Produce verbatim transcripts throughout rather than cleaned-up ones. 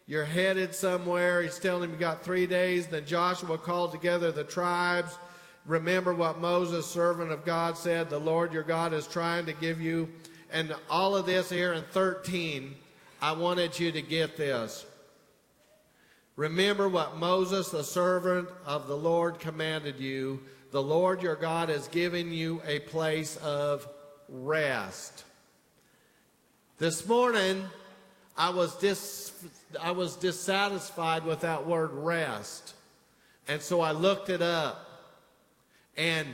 You're headed somewhere. He's telling him you got three days. Then Joshua called together the tribes. Remember what Moses, servant of God, said. The Lord your God is trying to give you. And all of this here in thirteen, I wanted you to get this. Remember what Moses, the servant of the Lord, commanded you. The Lord your God is giving you a place of rest. This morning, I was dis, I was dissatisfied with that word rest. And so I looked it up. And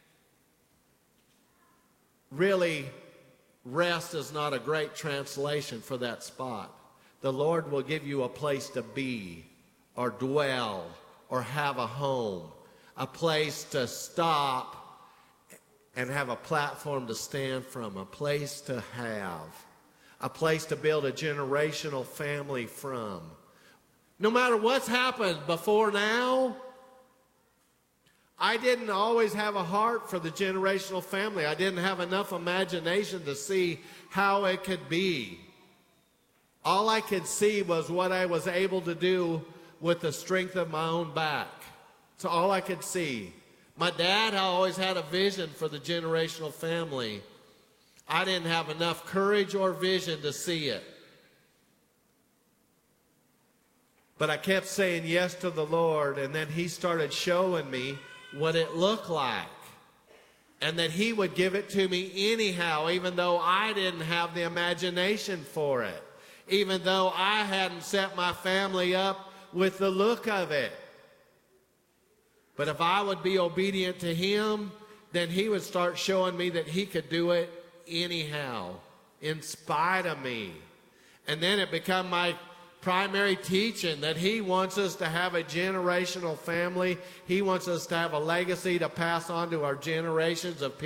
really, rest is not a great translation for that spot. The Lord will give you a place to be or dwell or have a home, a place to stop and have a platform to stand from, a place to have, a place to build a generational family from. No matter what's happened before now, I didn't always have a heart for the generational family. I didn't have enough imagination to see how it could be. All I could see was what I was able to do with the strength of my own back. That's all I could see. My dad always had a vision for the generational family. I didn't have enough courage or vision to see it. But I kept saying yes to the Lord, and then he started showing me what it looked like. And that he would give it to me anyhow, even though I didn't have the imagination for it. Even though I hadn't set my family up with the look of it. But if I would be obedient to him, then he would start showing me that he could do it anyhow, in spite of me. And then it became my primary teaching that he wants us to have a generational family. He wants us to have a legacy to pass on to our generations of people.